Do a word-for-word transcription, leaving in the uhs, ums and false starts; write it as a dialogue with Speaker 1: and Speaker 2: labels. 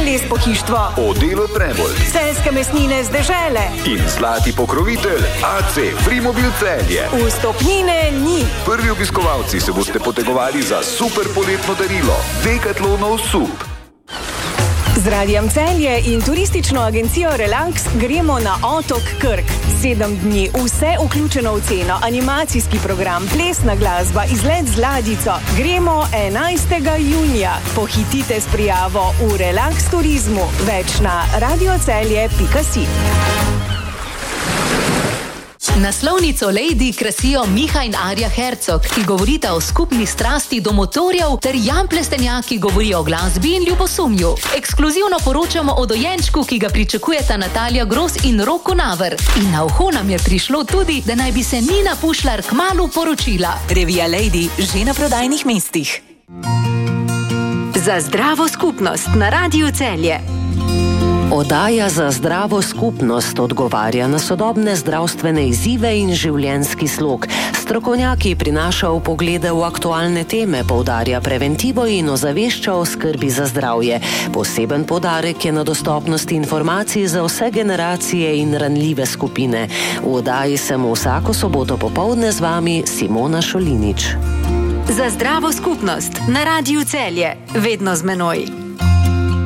Speaker 1: Les Pohištvo,
Speaker 2: Odelo Prebold,
Speaker 1: Celjske mesnine z dežele
Speaker 2: in zlati pokrovitelj A C Frimobil Celje.
Speaker 1: Vstopnine ni.
Speaker 2: Prvi obiskovalci se boste potegovali za super poletno darilo Decathlonov sup.
Speaker 1: Z Radijem Celje in turistično agencijo Relax gremo na otok Krk. Sedem dni, vse vključeno v ceno, animacijski program, plesna glasba, izlet z ladjico. Gremo enajstega junija. Pohitite s prijavo v Relax turizmu. Več na radiocelje pika si.
Speaker 3: Naslovnico Lady krasijo Miha in Arja Hercog, ki govorita o skupni strasti do motorjev, ter Jan Plestenjak, ki govori o glasbi in ljubosumju. Ekskluzivno poročamo o dojenčku, ki ga pričakujeta Natalija Gros in Roko Naver. In na uho nam je prišlo tudi, da naj bi se Nina Pušlar kmalu poročila. Revija Lady že na prodajnih mestih.
Speaker 4: Za zdravo skupnost na Radiu Celje.
Speaker 5: Oddaja Za zdravo skupnost odgovarja na sodobne zdravstvene izzive in življenjski slog. Strokovnjaki prinašajo vpoglede v aktualne teme, poudarja preventivo in ozavešča o skrbi za zdravje. Poseben poudarek je na dostopnosti informacij za vse generacije in ranljive skupine. V oddaji sem vsako soboto popoldne z vami Simona Šolinič.
Speaker 4: Za zdravo skupnost na Radiu Celje. Vedno z menoj.